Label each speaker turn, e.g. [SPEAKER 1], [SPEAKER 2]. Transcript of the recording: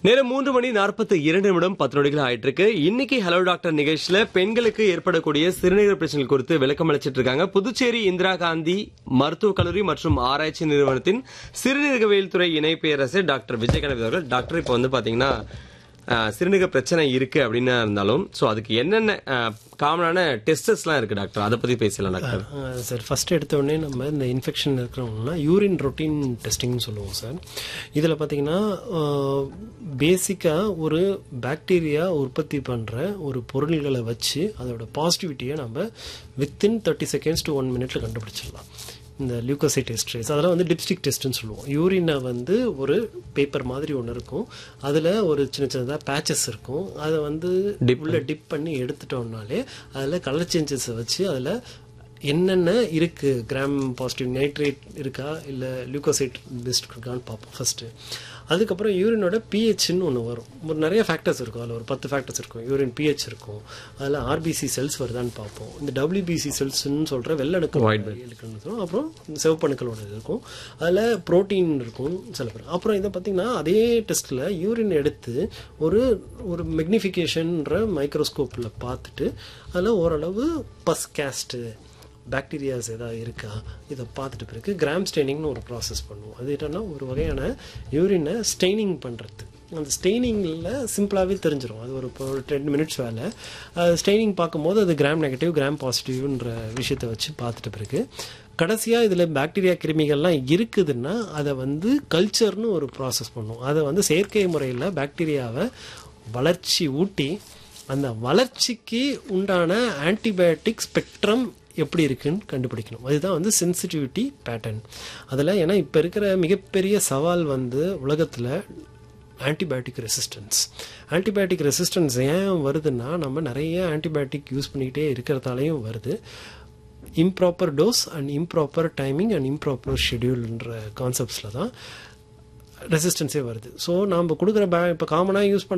[SPEAKER 1] நேரம் 3:42 10 ஆயிட்டு இருக்கு. இன்னைக்கு ஹலோ டாக்டர் நிகழ்ச்சியில பெண்களுக்கு ஏற்படக்கூடிய சிறுநீரக பிரச்சனைகள் குறித்து விளக்கம் அளிச்சிட்டு இருக்காங்க. புதுச்சேரி இந்திரா காந்தி மருத்துவக் கல்லூரி மற்றும் ஆராய்ச்சி நிறுவனத்தின் சிறுநீரகவியல் துறை இணை பேரரசர் டாக்டர் விஜய் கணபதி அவர்கள். டாக்டர், இப்போ பாத்தீங்கன்னா சிறுநீரக பிரச்சனை இருக்கு அப்படின்னு இருந்தாலும் அதுக்கு என்னென்ன காமனான டெஸ்டஸ்லாம் இருக்கு டாக்டர், அதை பத்தி பேசலாம் டாக்டர்.
[SPEAKER 2] சார், ஃபர்ஸ்ட் எடுத்த உடனே நம்ம இந்த இன்ஃபெக்ஷன் இருக்கிறவங்கன்னா யூரின் ரொட்டீன் டெஸ்டிங்னு சொல்லுவோம் சார். இதில் பார்த்தீங்கன்னா பேசிக்காக ஒரு பாக்டீரியா உற்பத்தி பண்ணுற ஒரு பொருள்களை வச்சு அதோட பாசிட்டிவிட்டியை நம்ம வித்தின் 30 seconds to 1 minute கண்டுபிடிச்சிடலாம். இந்த லியூக்கோசைட் எஸ்ட்ரேஸ் அதெல்லாம் டிப்ஸ்டிக் டெஸ்ட்னு சொல்லுவோம். யூரினை ஒரு பேப்பர் மாதிரி ஒன்று இருக்கும், அதில் ஒரு சின்ன சின்னதாக பேச்சஸ் இருக்கும். அதை உள்ள டிப் பண்ணி எடுத்துட்டோம்னாலே அதில் கலர் சேஞ்சஸை வச்சு அதில் என்னென்ன இருக்குது, கிராம் பாசிட்டிவ் நைட்ரேட் இருக்கா இல்லை லியூக்கோசைட் லிஸ்ட் இருக்கான்னு பார்ப்போம் ஃபஸ்ட்டு. அதுக்கப்புறம் யூரினோட பிஹெச்னு ஒன்று வரும். நிறைய ஃபேக்டர்ஸ் இருக்கும், அதில் ஒரு 10 ஃபேக்டர்ஸ் இருக்கும். யூரின் பிஹெச் இருக்கும், அதில் ஆர்பிசி செல்ஸ் வருதான்னு பார்ப்போம். இந்த டபிள்யூபிசி செல்ஸ்ன்னு சொல்கிற வெள்ளணுக்கள் இருக்கும், அப்புறம் சிவப்பணுக்களோட இருக்கும், அதில் ப்ரோட்டீன் இருக்கும் சில பேர். அப்புறம் இதை பார்த்திங்கன்னா அதே டெஸ்ட்டில் யூரின் எடுத்து ஒரு மெக்னிஃபிகேஷன்ற மைக்ரோஸ்கோப்பில் பார்த்துட்டு அதில் ஓரளவு பஸ் கேஸ்ட்டு பாக்டீரியாஸ் ஏதாவது இருக்கா இதை பார்த்துட்டு பிறகு கிராம் ஸ்டெயினிங்னு ஒரு ப்ராசஸ் பண்ணுவோம். அது என்னன்னா ஒரு வகையான யூரினை ஸ்டெயினிங் பண்ணுறது. அந்த ஸ்டெயினிங்கில் சிம்பிளாகவே தெரிஞ்சிடும். அது ஒரு 10 minutes வேலை. ஸ்டெயினிங் பார்க்கும்போது அது கிராம் நெகட்டிவ் கிராம் பாசிட்டிவ்ன்ற விஷயத்தை வச்சு பார்த்துட்டு பிறகு கடைசியாக இதில் பாக்டீரியா கிருமிகள்லாம் இருக்குதுன்னா அதை கல்ச்சர்னு ஒரு ப்ராசஸ் பண்ணுவோம். அதை செயற்கை முறையில் பாக்டீரியாவை வளர்ச்சி ஊட்டி அந்த வளர்ச்சிக்கு உண்டான ஆன்டிபயோட்டிக் ஸ்பெக்ட்ரம் எப்படி இருக்குன்னு கண்டுபிடிக்கணும். அதுதான் சென்சிட்டிவிட்டி பேட்டர்ன். அதில் ஏன்னா இப்போ இருக்கிற மிகப்பெரிய சவால் உலகத்தில் ஆன்டிபயோட்டிக் ரெசிஸ்டன்ஸ். ஆன்டிபயோட்டிக் ரெசிஸ்டன்ஸ் ஏன் வருதுன்னா நம்ம நிறைய ஆன்டிபயோட்டிக் யூஸ் பண்ணிக்கிட்டே இருக்கிறதாலையும் வருது. Improper dose and improper timing and improper ஷெடியூல்ன்ற கான்செப்ட்ஸில் தான் ரெசிஸ்டன்ஸே வருது. ஸோ நம்ம கொடுக்குற இப்போ காமனாக யூஸ் பண்ணுற